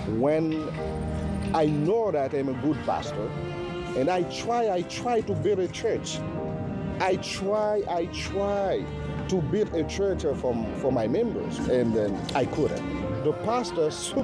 when I know that I'm a good pastor, and I try to build a church. I try to build a church for my members, and then I couldn't. The pastor